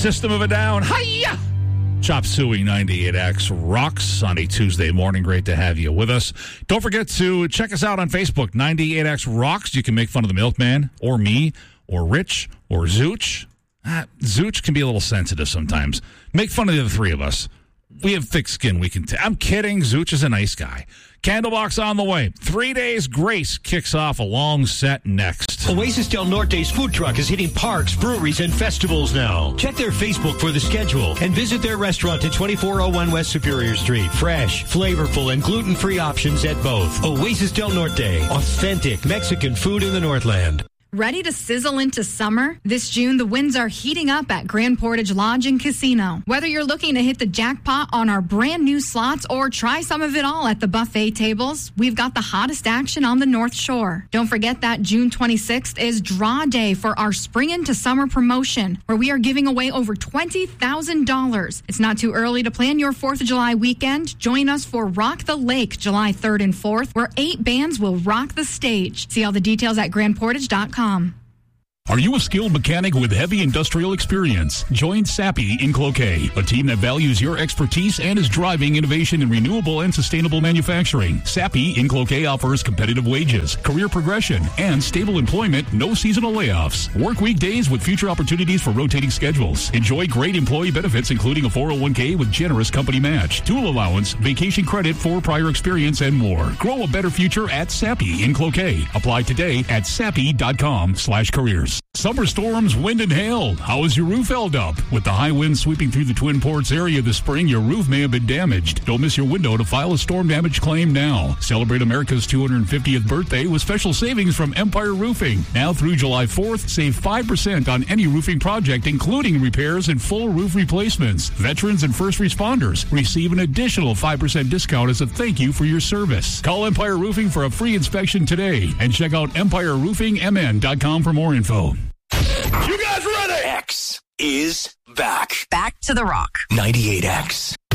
System of a Down. Hiya! Chop Suey 98X rocks on a Tuesday morning. Great to have you with us. Don't forget to check us out on Facebook, 98X Rocks. You can make fun of the milkman or me or Rich or Zooch. Zooch can be a little sensitive sometimes. Make fun of the other three of us. We have thick skin. I'm kidding. Zooch is a nice guy. Candlebox on the way. 3 days grace kicks off a long set next. Oasis Del Norte's food truck is hitting parks, breweries, and festivals now. Check their Facebook for the schedule and visit their restaurant at 2401 West Superior Street. Fresh, flavorful, and gluten-free options at both. Oasis Del Norte, authentic Mexican food in the Northland. Ready to sizzle into summer? This June, the winds are heating up at Grand Portage Lodge and Casino. Whether you're looking to hit the jackpot on our brand new slots or try some of it all at the buffet tables, we've got the hottest action on the North Shore. Don't forget that June 26th is Draw Day for our Spring into Summer promotion, where we are giving away over $20,000. It's not too early to plan your 4th of July weekend. Join us for Rock the Lake July 3rd and 4th, where 8 bands will rock the stage. See all the details at grandportage.com. Are you a skilled mechanic with heavy industrial experience? Join Sappi in Cloquet, a team that values your expertise and is driving innovation in renewable and sustainable manufacturing. Sappi in Cloquet offers competitive wages, career progression, and stable employment, no seasonal layoffs. Work weekdays with future opportunities for rotating schedules. Enjoy great employee benefits, including a 401k with generous company match, tool allowance, vacation credit for prior experience, and more. Grow a better future at Sappi in Cloquet. Apply today at sappi.com/careers. Summer storms, wind, and hail. How is your roof held up? With the high winds sweeping through the Twin Ports area this spring, your roof may have been damaged. Don't miss your window to file a storm damage claim now. Celebrate America's 250th birthday with special savings from Empire Roofing. Now through July 4th, save 5% on any roofing project, including repairs and full roof replacements. Veterans and first responders receive an additional 5% discount as a thank you for your service. Call Empire Roofing for a free inspection today and check out EmpireRoofingMN.com for more info. You guys ready? X is back. Back to the Rock. 98X.